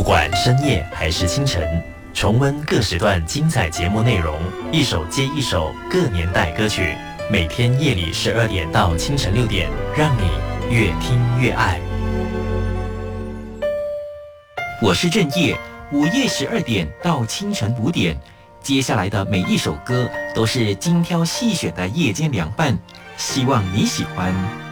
管深夜还是清晨，重温各时段精彩节目内容，一首接一首各年代歌曲，每天夜里12点到清晨6点，让你越听越爱。 我是正业，午夜12点到清晨5点，接下来的每一首歌都是精挑细选的夜间凉拌，希望你喜欢。